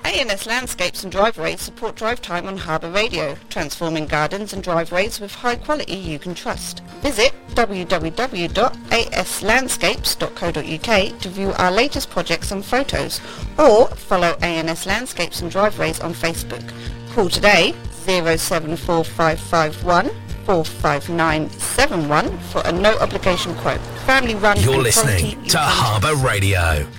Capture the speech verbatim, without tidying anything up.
A N S Landscapes and Driveways support drive time on Harbour Radio, transforming gardens and driveways with high quality you can trust. Visit w w w dot a s landscapes dot co dot u k to view our latest projects and photos, or follow A N S Landscapes and Driveways on Facebook. Call today zero seven four five five one four five nine seven one for a no obligation quote. Family run. You're listening to Harbour Radio.